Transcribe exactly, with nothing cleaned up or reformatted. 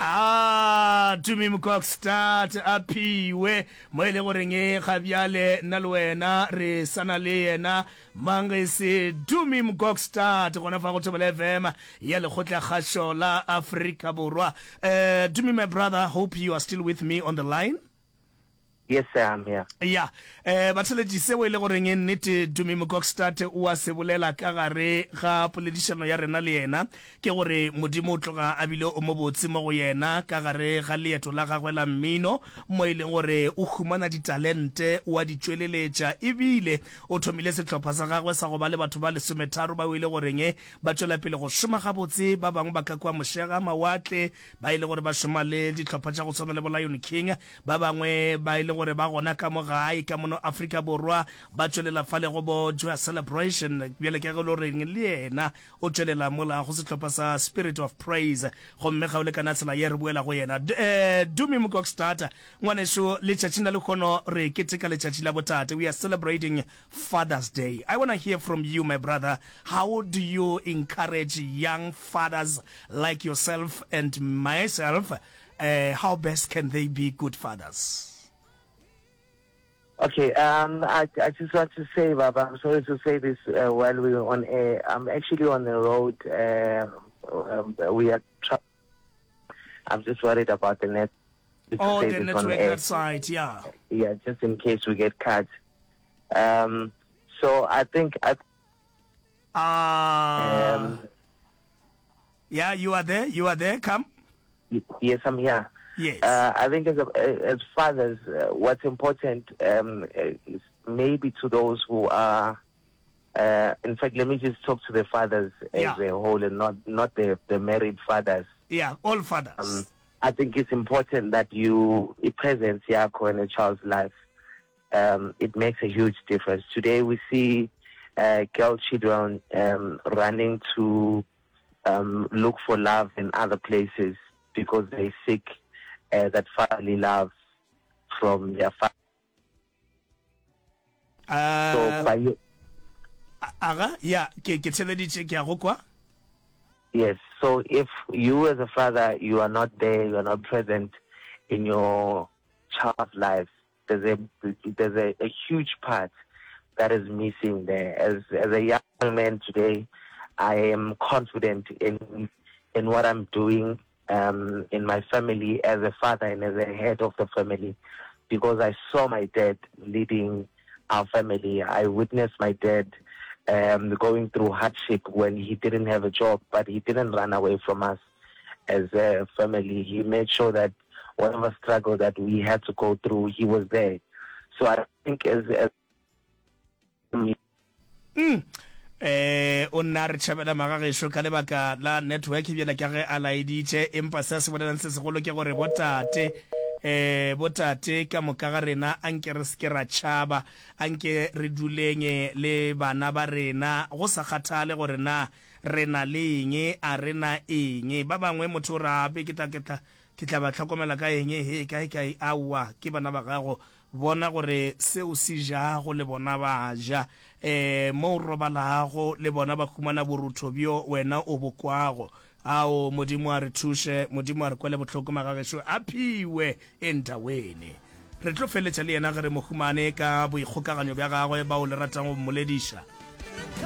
Ah, Tumi Mukok start apiwe mo ile goreng e gabiale nna le wena re sana le yena mangese Tumi Mukok start gona fa go tshobela F M ya le khotla kgasho la Afrika Borwa. Uh, Tumi, my brother, hope you are still with me on the line. Yes, sir, I'm here. Yeah. Eh batšheledi se o ile goreng e nnete Tumi Mokokstad o a se bolela ka gare ga poledišano ya rena le yena ke gore modimo o tloga a bile o mo botse mo go yena ka gare ga leeto la gagwe la mmino mo ile gore o humana ditalente o a di tšweleletša ebile o thomile setlhopha sa gagwe sa go ba le batho ba lesometharo ba o ile goreng e ba tšwela pele go šoma gabotse ba bangwe ba ka kwa mošega mawatle ba ile gore ba šoma le ditlhopha tša go tshwana le bo Lion King ba bangwe ba ile gore ba gona ka mo gae ka mono Afrika Borwa ba tšwelela fa le go bo Joy Celebration bjale ke go lo reng le yena o tšwelela mola go setlhopha sa Spirit of Praise gomme ga o le kana tsela ye re buela go yena eh Tumi Mokokstad ngwaneso le tšatši na le khono re keteka le tšatši la botate. We are celebrating Father's Day. I want to hear from you, my brother. How do you encourage young fathers like yourself and myself? Uh, how best can they be good fathers? Okay, um, I, I just want to say, Baba, I'm sorry to say this uh, while we were on air. I'm actually on the road. Uh, um, we are. Tra- I'm just worried about the net. Oh, the network side, yeah. Yeah, just in case we get cut. Um, so I think I. Ah. Uh, um, yeah, you are there. You are there. Come. Y- yes, I'm here. Yes. Uh, I think as a, as fathers, uh, what's important um, is maybe to those who are. Uh, in fact, let me just talk to the fathers yeah. as a whole, and not not the the married fathers. Yeah, all fathers. Um, I think it's important that you presence Yako in a child's life. Um, it makes a huge difference. Today we see uh, girl children um, running to um, look for love in other places because they seek uh, that fatherly love from their father. Uh, so by you, aga, yeah, ke ke tseleditse ke a go kwa. Yes, so if you as a father, you are not there, you are not present in your child's life, there's a there's a, a huge part that is missing there. As as a young man today, I am confident in in what I'm doing um, in my family as a father and as a head of the family, because I saw my dad leading our family. I witnessed my dad Um, going through hardship when he didn't have a job, but he didn't run away from us as a family. He made sure that whatever struggle that we had to go through, he was there. So I think as, as mm. eh o nna re tšhabela magagesho ka lebaka la network bjela ka ge a laeditše empa se se bolelang se segolo ke gore botate eh botate ka moka ga rena anke re ske ra tšhaba anke re duleng le bana ba rena go sa kgathale gore na rena leng a rena eng ba bangwe motho ra be ke tla ke tla ke tla ba tlhokomela ka eng he kae kae awa ke bana ba gago bona gore se o se ja go le bona ba ja eh mo robalago le bona ba khumana borutho bjo wena o bokwago ao modimo a re thushe modimo a re kwele botlhoko magagesho a phiwe entaweni re tlo feletša le yena ge re mo humane ka boikgokaganyo bja gagwe ba o le ratang go mmolediša.